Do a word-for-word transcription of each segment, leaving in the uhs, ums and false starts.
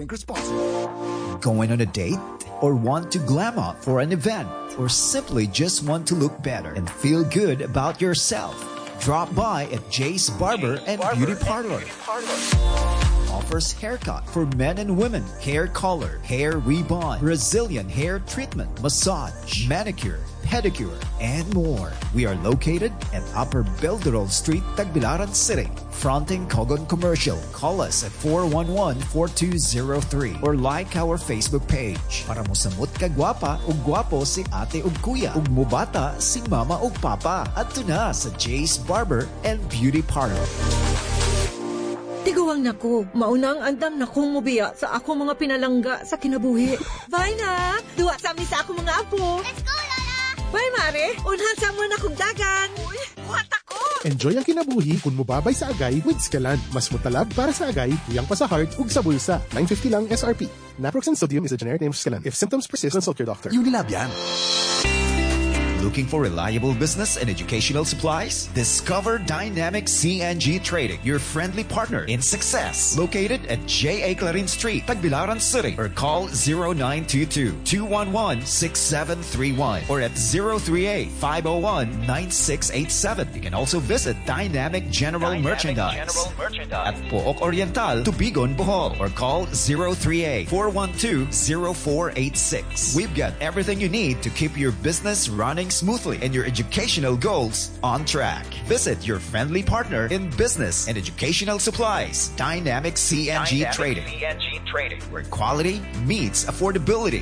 drink responsibly. Going on a date? Or want to glam up for an event? Or simply just want to look better and feel good about yourself? Drop by at Jay's Barber and Beauty Parlor. Offers haircut for men and women, hair color, hair rebond, Brazilian hair treatment, massage, manicure, pedicure, and more. We are located at Upper Belderol Street, Tagbilaran City, fronting Kogon Commercial. Call us at four one one, four two zero three or like our Facebook page. Para mo samot ka gwapa o gwapo si ate o kuya ug mubata si mama o papa. Adto na sa Jay's Barber and Beauty Parlor. Tiguang nako, maunang andam na kong mubiya sa ako mga pinalangga sa kinabuhi. Bye na! Duwa sa amin sa ako mga apo. Let's go, Lola! Bye, Mare! Unhan sa mo na kong dagan. Uy, buhat ako! Enjoy ang kinabuhi kung mubabay sa agay with Scalan. Mas mutalab para sa agay, tuyang pa sa heart ug sa bulsa. nine fifty lang S R P. Naproxen sodium is a generic name for Scalan. If symptoms persist, consult your doctor. Unilab yan. Looking for reliable business and educational supplies? Discover Dynamic C N G Trading, your friendly partner in success. Located at J A Clarin Street, Tagbilaran City, or call zero nine two two, two one one, six seven three one or at zero three eight, five zero one, nine six eight seven. You can also visit Dynamic General Dynamic Merchandise General Merchandise at Pook Oriental, Tubigon, Bohol, or call zero three eight, four one two, zero four eight six. We've got everything you need to keep your business running smoothly and your educational goals on track. Visit your friendly partner in business and educational supplies, Dynamic C N G Dynamic Trading. C N G Trading, where quality meets affordability.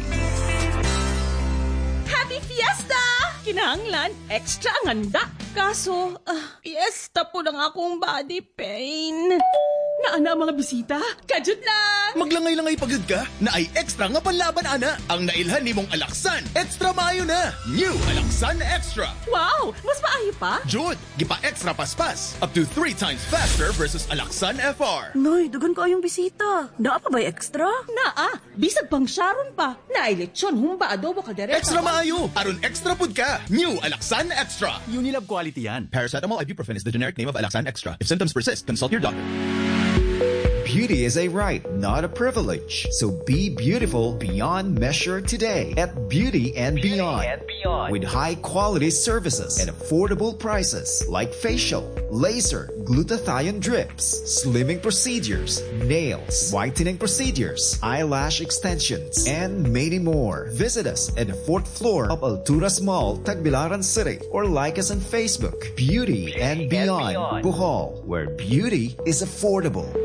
Happy Fiesta! Kinahanglan, extra ang handa. Kaso, uh, fiesta po lang akong body pain. Naana mga bisita? Kajud lang! Maglangay-langay pagod ka na ay extra nga panlaban, ana. Ang nailhan ni mong Alaksan, extra maayo na. New Alaksan Extra. Wow! Mas maayo pa? Jud, gipa extra paspas. Up to three times faster versus Alaksan F R. Noy, dugan ko ayong bisita. Naa pa ba extra? Naa, bisag pang Sharon pa. Nailetsyon, humba adobo kaldereta. Extra maayo! Aron extra pud ka. New Alaksan Extra. Unilab quality yan. Paracetamol ibuprofen is the generic name of Alaksan Extra. If symptoms persist, consult your doctor. Beauty is a right, not a privilege. So be beautiful beyond measure today at Beauty and Beauty Beyond. And Beyond. With high quality services at affordable prices like facial, laser, glutathione drips, slimming procedures, nails, whitening procedures, eyelash extensions, and many more. Visit us at the fourth floor of Alturas Mall, Tagbilaran City, or like us on Facebook. Beauty, Beauty and, Beyond, and Beyond, Bohol, where beauty is affordable.